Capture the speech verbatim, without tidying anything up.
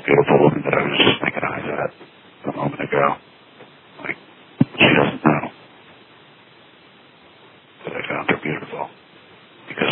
beautiful woman that I was just thinking of that a moment ago.